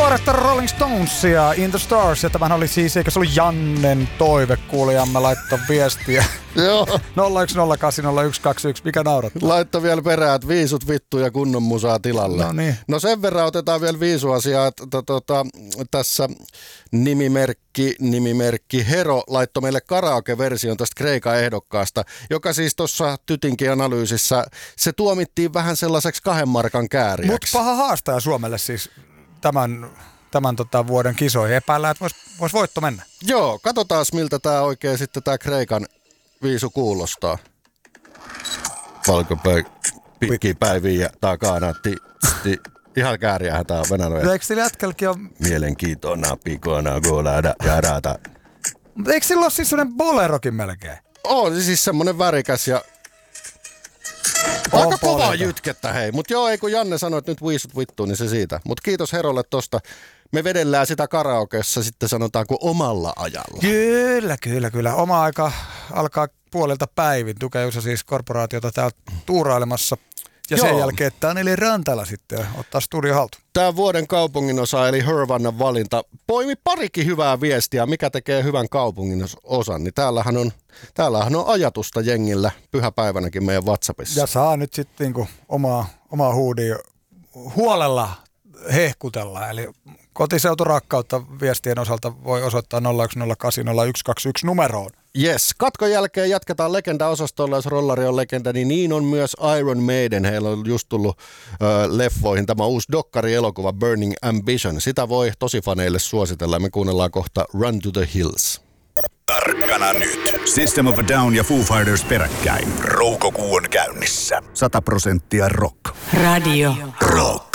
Tuoretta Rolling Stonesia, In the Stars, ja tämähän oli siis, eikä se ollut Jannen toive, kuulijamme laittoi viestiä. Joo. 01080121, mikä naurattaa? Laittoi vielä perään, että viisut vittu ja kunnon musaa tilalle. No niin. No sen verran otetaan vielä viisuasiaa, että tässä nimimerkki Hero laittoi meille karaoke-version tästä Kreikan ehdokkaasta, joka siis tuossa Tytinkin analyysissä, se tuomittiin vähän sellaiseksi 2 markan kääriäksi. Mutta paha haastaja Suomelle siis tämän vuoden kisoihin. Epäillään, että vois voitto mennä. Joo, katsotaan miltä tämä oikein sitten tämä Kreikan viisu kuulostaa. Pikkipäiviä ja takana. Ihan kääriähän tää on venäjä. Eikö sillä jätkälläkin ole... Mielenkiintona pikona golada jarata. Mutta eikö sillä ole siis sellainen bolerokin melkein? On siis semmonen värikäs ja... Aika kovaa jytkettä hei. Mut joo, ei kun Janne sanoi, että nyt viisut vittuun, niin se siitä. Mut kiitos Herolle tosta. Me vedellään sitä karaokeessa sitten sanotaanko omalla ajalla. Kyllä. Oma aika alkaa puolelta päivin. Tukee Jusa siis korporaatiota täällä tuurailemassa. Ja sen jälkeen Taneli Rantala sitten ottaa studio haltuun. Tämä vuoden kaupungin osa eli Hervannan valinta poimi parikin hyvää viestiä, mikä tekee hyvän kaupungin osan. Niin täällähän on ajatusta jengillä pyhäpäivänäkin meidän WhatsAppissa. Ja saa nyt sitten niinku omaa huudia huolella hehkutella. Eli kotiseuturakkautta viestien osalta voi osoittaa 01080121 numeroon. Yes, katkon jälkeen jatketaan Legenda-osastolla, jos rollari on legenda, niin on myös Iron Maiden. Heillä on just tullut leffoihin tämä uusi dokkari-elokuva Burning Ambition. Sitä voi tosifaneille suositella. Me kuunnellaan kohta Run to the Hills. Tarkkana nyt. System of a Down ja Foo Fighters peräkkäin. Roukokuu on käynnissä. 100% rock. Radio. Rock.